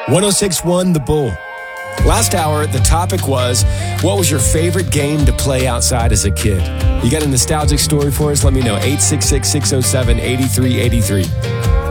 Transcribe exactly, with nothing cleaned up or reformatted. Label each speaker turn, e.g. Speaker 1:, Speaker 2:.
Speaker 1: one oh six point one The Bull. Last hour, the topic was, what was your favorite game to play outside as a kid? You got a nostalgic story for us? Let me know. eight six six, six oh seven, eight three eight three.